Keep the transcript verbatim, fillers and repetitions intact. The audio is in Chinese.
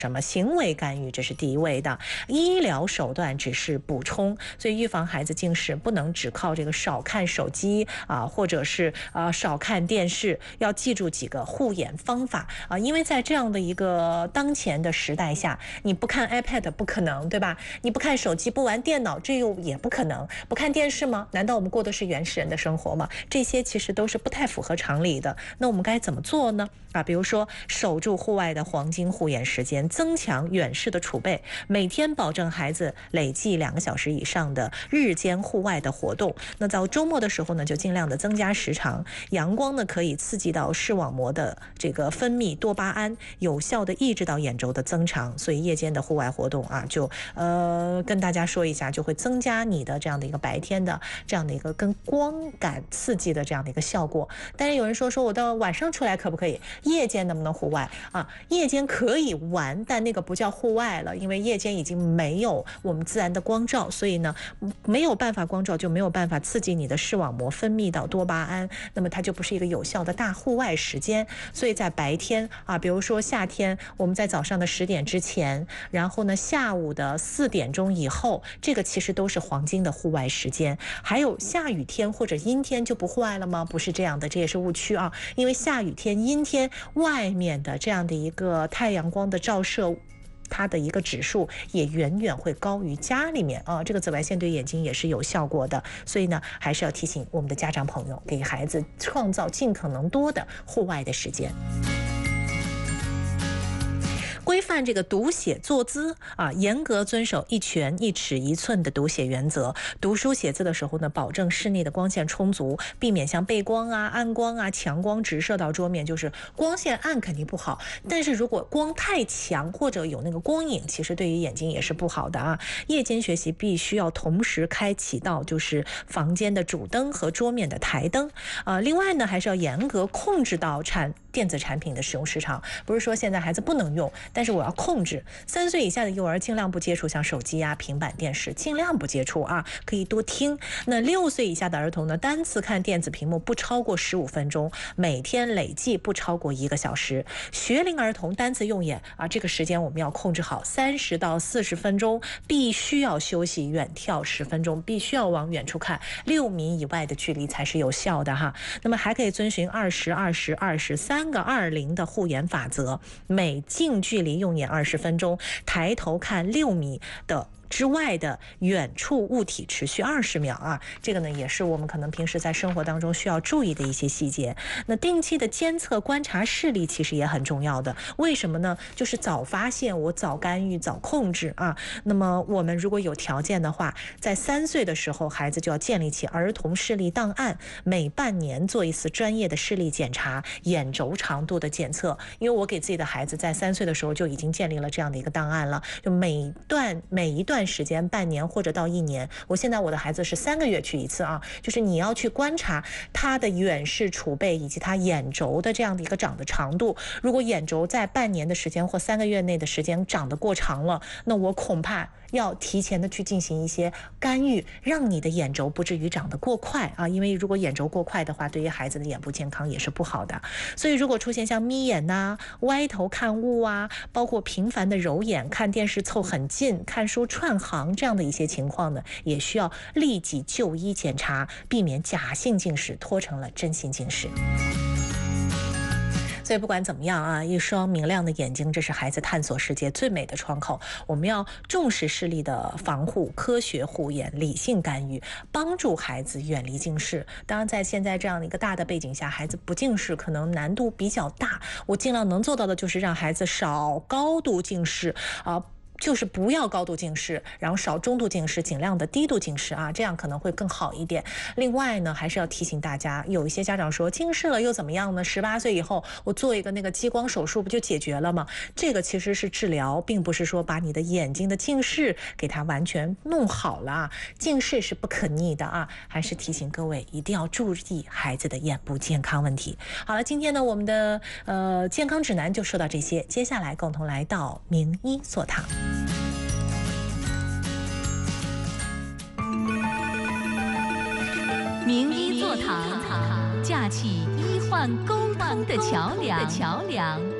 什么行为干预，这是第一位的，医疗手段只是补充。所以预防孩子近视，不能只靠这个少看手机啊，或者是啊少看电视，要记住几个护眼方法啊。因为在这样的一个当前的时代下，你不看 iPad 不可能，对吧？你不看手机，不玩电脑，这又也不可能。不看电视吗？难道我们过的是原始人的生活吗？这些其实都是不太符合常理的。那我们该怎么做呢？啊，比如说守住户外的黄金护眼时间，增强远视的储备，每天保证孩子累计两个小时以上的日间户外的活动。那在周末的时候呢，就尽量的增加时长。阳光呢可以刺激到视网膜的这个分泌多巴胺，有效的抑制到眼轴的增长。所以夜间的户外活动啊，就呃跟大家说一下，就会增加你的这样的一个白天的这样的一个跟光感刺激的这样的一个效果。但是有人说说我到晚上出来可不可以？夜间能不能户外啊？夜间可以玩，但那个不叫户外了，因为夜间已经没有我们自然的光照，所以呢没有办法光照，就没有办法刺激你的视网膜分泌到多巴胺，那么它就不是一个有效的大户外时间。所以在白天啊，比如说夏天我们在早上的十点之前，然后呢下午的四点钟以后，这个其实都是黄金的户外时间。还有下雨天或者阴天就不户外了吗？不是这样的，这也是误区啊。因为下雨天阴天外面的这样的一个太阳光的照射，它的一个指数也远远会高于家里面啊，这个紫外线对眼睛也是有效果的。所以呢，还是要提醒我们的家长朋友，给孩子创造尽可能多的户外的时间。规范这个读写坐姿啊，严格遵守一拳一尺一寸的读写原则。读书写字的时候呢，保证室内的光线充足，避免像背光啊、暗光啊、强光直射到桌面。就是光线暗肯定不好，但是如果光太强或者有那个光影，其实对于眼睛也是不好的啊。夜间学习必须要同时开启到就是房间的主灯和桌面的台灯啊。另外呢，还是要严格控制到产电子产品的使用时长，不是说现在孩子不能用，但是我要控制。三岁以下的幼儿尽量不接触像手机啊、平板电视，尽量不接触啊，可以多听。那六岁以下的儿童呢，单次看电子屏幕不超过十五分钟，每天累计不超过一个小时。学龄儿童单次用眼啊，这个时间我们要控制好，三十到四十分钟，必须要休息，远眺十分钟，必须要往远处看，六米以外的距离才是有效的哈。那么还可以遵循二十、二十、二十三个二零的护眼法则，每近距离用眼二十分钟，抬头看六米的之外的远处物体持续二十秒啊，这个呢也是我们可能平时在生活当中需要注意的一些细节。那定期的监测观察视力其实也很重要的，为什么呢？就是早发现，我早干预，早控制啊。那么我们如果有条件的话，在三岁的时候，孩子就要建立起儿童视力档案，每半年做一次专业的视力检查，眼轴长度的检测。因为我给自己的孩子在三岁的时候就已经建立了这样的一个档案了，就每段每一段时间，半年或者到一年，我现在我的孩子是三个月去一次啊，就是你要去观察他的远视储备以及他眼轴的这样的一个长的长度。如果眼轴在半年的时间或三个月内的时间长得过长了，那我恐怕要提前的去进行一些干预，让你的眼轴不至于长得过快啊，因为如果眼轴过快的话，对于孩子的眼部健康也是不好的。所以如果出现像眯眼呐、啊、歪头看物啊，包括频繁的揉眼、看电视凑很近、看书串行这样的一些情况呢，也需要立即就医检查，避免假性近视拖成了真性近视。所以不管怎么样啊，一双明亮的眼睛，这是孩子探索世界最美的窗口。我们要重视视力的防护，科学护眼，理性干预，帮助孩子远离近视。当然在现在这样的一个大的背景下，孩子不近视可能难度比较大，我尽量能做到的就是让孩子少高度近视啊，就是不要高度近视，然后少中度近视，尽量的低度近视啊，这样可能会更好一点。另外呢，还是要提醒大家，有一些家长说近视了又怎么样呢？十八岁以后我做一个那个激光手术不就解决了吗？这个其实是治疗，并不是说把你的眼睛的近视给它完全弄好了。近视是不可逆的啊，还是提醒各位一定要注意孩子的眼部健康问题。好了，今天呢我们的呃健康指南就说到这些，接下来共同来到名医座堂。 名医座堂，架起医患沟通的桥梁。